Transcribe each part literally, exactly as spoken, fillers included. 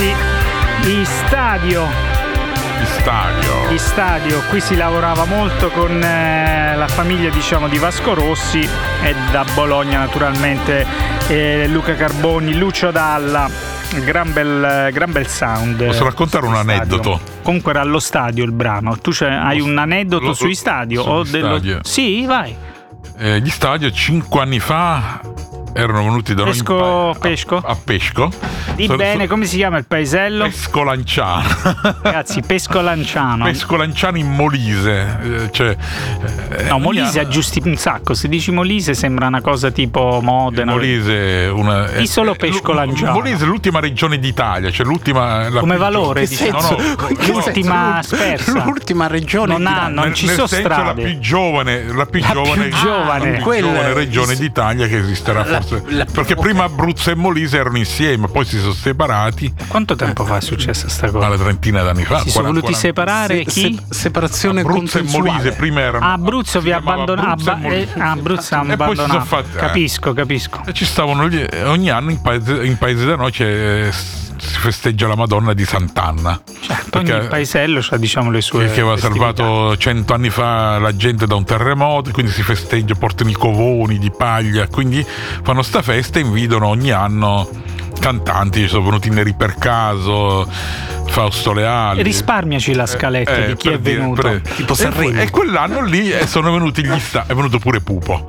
ragazzi, in stadio. In stadio. In stadio, qui si lavorava molto con eh, la famiglia, diciamo, di Vasco Rossi e da Bologna naturalmente eh, Luca Carboni, Lucio Dalla. Gran bel, gran bel sound. Posso raccontare un aneddoto? Comunque era allo stadio il brano. Tu hai un aneddoto lo, sui stadio? Sugli o dello... stadio. Sì, vai. Eh, gli stadio cinque anni fa erano venuti da Pesco, noi Pesco? A, a Pesco. Di so, bene, so, come si chiama il paesello? Pescolanciano. Ragazzi, Pescolanciano. Pescolanciano in Molise. Eh, cioè, eh, no, Molise aggiusti un sacco. Se dici Molise sembra una cosa tipo Modena. Molise una Di solo Pescolanciano. Molise è l'ultima regione d'Italia, cioè l'ultima la come valore, diciamo. No, no, l'ultima spersa. L'ultima regione non ha, non nel, ci nel sono senso strade. La più giovane, la più la giovane, più giovane, la più Quella, giovane regione d'Italia che esisterà la, forse. La, perché okay. prima Abruzzo e Molise erano insieme, poi si sono separati. Quanto tempo fa è successa sta cosa? Una trentina d'anni fa. Si sono voluti quaranta separare se, chi? Se, separazione Abruzzo e Molise prima erano. Abruzzo vi ha abbandonato. Abruzzo, Abruzzo ha abbandonato. Fatti, capisco, eh. capisco. E ci stavano lì, ogni anno in paese, in paese da noi c'è, si festeggia la Madonna di Sant'Anna. Certo, ogni paesello ha, diciamo, le sue che aveva salvato cento anni fa la gente da un terremoto, quindi si festeggia, portano i covoni di paglia, quindi fanno sta festa e invidono ogni anno cantanti, sono venuti Neri per caso, Fausto Leali. Risparmiaci la scaletta eh, di chi è venuto. Per, tipo Sanremo. E, e quell'anno lì sono venuti gli sta- è venuto pure Pupo.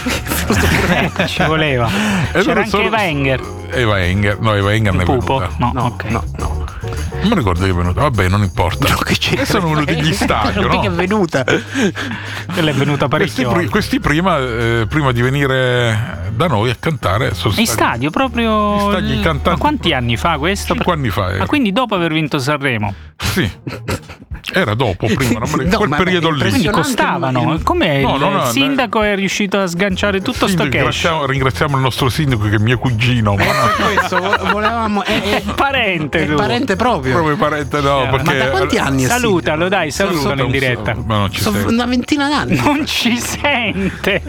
eh, ci voleva. E c'era anche sono... Eva Enger. Eva Enger, no, Eva Enger ne è Pupo? venuta. No, no, ok. No, no. Non mi ricordo che è venuta, vabbè, non importa. No, che c'è? E sono venuti gli stadio, no? Che è venuta. Quella è venuta parecchio. Questi, questi prima, eh, prima di venire da noi a cantare sono in stadio proprio. Gli stadi, il... cantanti... Ma quanti anni fa questo? Cinque anni fa. Eh. Ma quindi dopo aver vinto Sanremo? Sì. Era dopo, prima, non me ne... no, quel periodo lì. Quindi costavano. Come no, il no, no, sindaco no. è riuscito a sganciare tutto sto cash? Ringraziamo, ringraziamo il nostro sindaco che è mio cugino. Ma per questo volevamo. È, è parente, è parente proprio. Proprio parente, no. Eh, perché... Ma da quanti anni? Salutalo, dai, salutalo in diretta. Ma non ci sente. Una ventina d'anni. Non ci sente.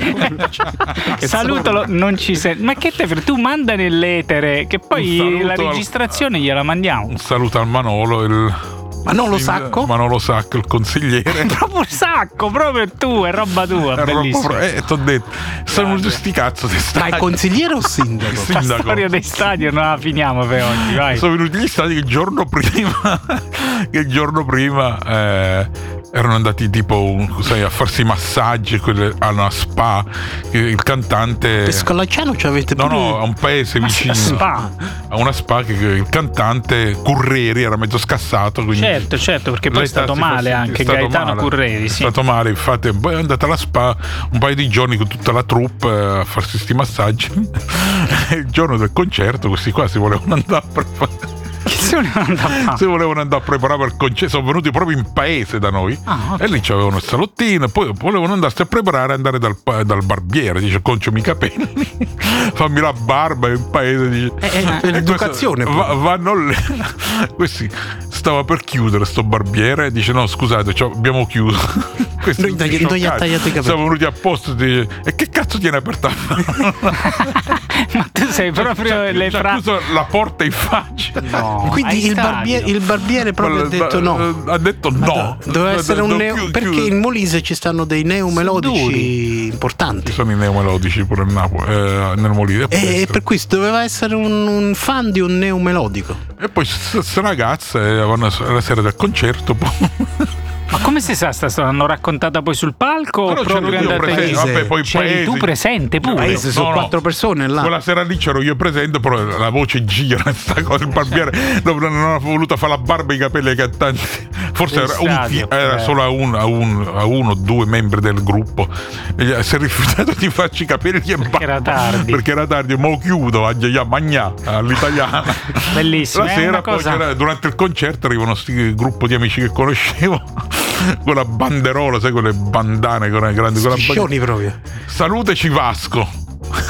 Salutalo, non ci sente. Ma che te frega? Tu manda nell'etere, che poi la registrazione al... gliela mandiamo. Un saluto al Manolo, il. Manolo Sacco? Manolo Sacco, il consigliere. Proprio Sacco, proprio tu, è roba tua, è bellissimo. Roba, eh, t'ho detto, sono venuti sti cazzo di stadio. Ma è consigliere o sindaco? sindaco? La storia dei stadi non la finiamo per oggi, vai. Sono venuti gli stadi che il giorno prima, che il giorno prima eh, erano andati tipo un, sai, a farsi massaggi quelle, a una spa. Il cantante. Pescolanciano ci avete No, pure... no, a un paese vicino. Spa. A una spa che il cantante Curreri era mezzo scassato. Quindi certo, certo, perché poi è stato male anche Gaetano male. Curreri. Sì. È stato male, infatti. Poi è andata alla spa un paio di giorni con tutta la troupe a farsi sti massaggi. E il giorno del concerto, questi qua si volevano andare a preparare. Si volevano andare a, si volevano andare a preparare per il concerto, sono venuti proprio in paese da noi. Ah, okay. E lì c'avevano il salottino, poi volevano andarsi a preparare e andare dal, dal barbiere. Dice: conciami i capelli, fammi la barba in paese. Dice, è, è l'educazione. Va, vanno lì. Questi stava per chiudere sto barbiere, dice: no, scusate, abbiamo chiuso. Questi noi tagli, noi ha tagliato i capelli. Siamo venuti apposta. Dice: e che cazzo tiene aperta? Ma tu sei proprio cioè, le frasi. Ha chiuso la porta in faccia. No. Quindi il barbiere, il barbiere proprio Quello, ha detto no. Ha detto no. Doveva essere un neo, chiud- perché in Molise ci stanno dei neomelodici importanti. Ci sono i neomelodici pure a Napoli, eh, nel Molise. E per questo doveva essere un, un fan di un neomelodico. E poi queste ragazze vanno alla sera del concerto. Ma come si sa sta storia? L'hanno raccontata poi sul palco o proprio andata in Vabbè, poi c'eri tu presente pure? Paese, sono no, quattro persone là. Quella sera lì c'ero io presente, però la voce gira, sta cosa, il barbiere non ha voluto fare la barba e i capelli ai cantanti. Forse era, un, era solo a, un, a, un, a uno o due membri del gruppo. E si è rifiutato di farci i capelli e perché era tardi. Perché era tardi, mo chiudo a Magnà all'italiana. Bellissimo. La sera poi cosa... durante il concerto arrivano sti gruppo di amici che conoscevo con la banderola, sai, quelle bandane con la grande Striscioni proprio. Saluteci Vasco.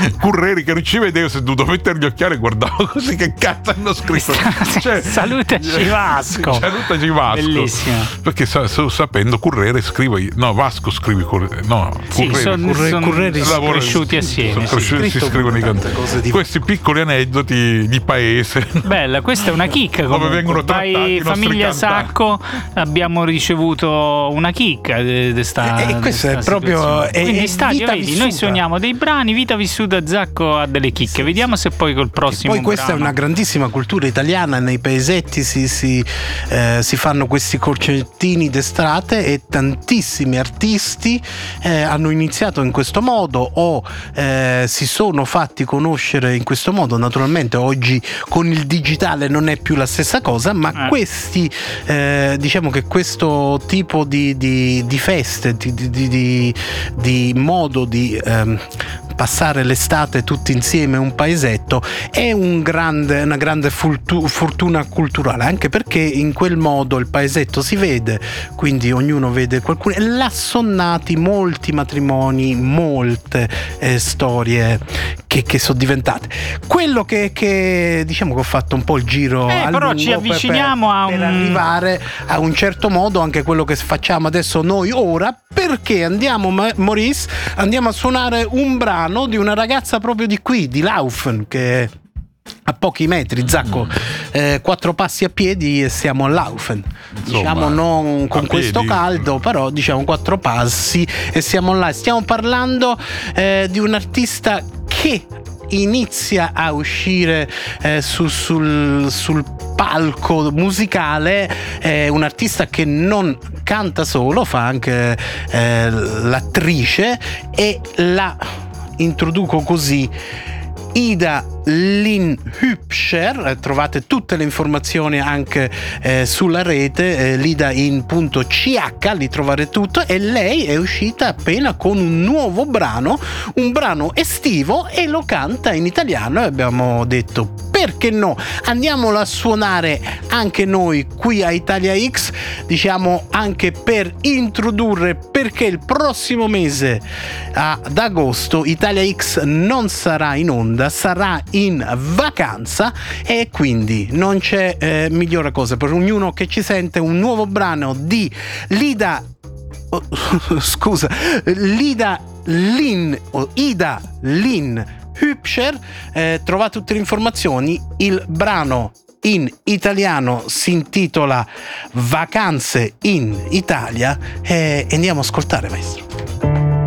Curreri che non ci vedevo, se dovuto mettere gli occhiali e guardavo così, che cazzo hanno scritto. Cioè, salutaci Vasco. Salutaci Vasco. Bellissimo. Perché sa, so, sapendo Curreri scrivo, no Vasco scrivi Curreri, no sì, Curreri, sono Curreri, son Curreri sono cresciuti assieme, sono sì. si scrivono i cantanti. Questi piccoli aneddoti di paese. Bella, questa è una chicca comunque. Come vengono trattati Vai i nostri famiglia cantanti. Sacco, abbiamo ricevuto una chicca di sta, e questo è proprio è, quindi è Stadio, vedi, vissuta. noi suoniamo dei brani, vita vissuta, Zacco ha delle chicche, sì, vediamo se poi col prossimo poi questa brano. è una grandissima cultura italiana, nei paesetti si, si, eh, si fanno questi concertini d'estate e tantissimi artisti eh, hanno iniziato in questo modo o eh, si sono fatti conoscere in questo modo. Naturalmente oggi con il digitale non è più la stessa cosa, ma eh. questi eh, diciamo che questo tipo di, di, di feste, di, di, di, di modo di ehm, passare l'estate tutti insieme in un paesetto è un grande, una grande fultu, fortuna culturale, anche perché in quel modo il paesetto si vede, quindi ognuno vede qualcuno, e là sono nati molti matrimoni, molte eh, storie che, che sono diventate. Quello che, che diciamo che ho fatto un po' il giro eh, a però lungo ci avviciniamo per, a per un... arrivare a un certo modo, anche quello che facciamo adesso noi ora, perché andiamo, Maurice, andiamo a suonare un brano di una ragazza proprio di qui, di Laufen, che a pochi metri, Zacco, eh, quattro passi a piedi e siamo a Laufen. Diciamo non con questo piedi. caldo, però diciamo quattro passi e siamo là. Stiamo parlando eh, di un artista che inizia a uscire eh, su, sul, sul palco musicale, è un artista che non canta solo, fa anche eh, l'attrice, e la introduco così: Ida Lynn Hübscher. Trovate tutte le informazioni anche eh, sulla rete, eh, lidain punto c h, li trovate tutto, e lei è uscita appena con un nuovo brano, un brano estivo, e lo canta in italiano, e abbiamo detto perché no, andiamolo a suonare anche noi qui a Italia X, diciamo anche per introdurre, perché il prossimo mese ad agosto Italia X non sarà in onda, sarà in vacanza, e quindi non c'è eh, migliore cosa per ognuno che ci sente un nuovo brano di Lida oh, scusa Lida Lynn o Ida Lynn Hübscher. Eh, trovate tutte le informazioni. Il brano in italiano si intitola Vacanze in Italia, e andiamo a ascoltare, maestro.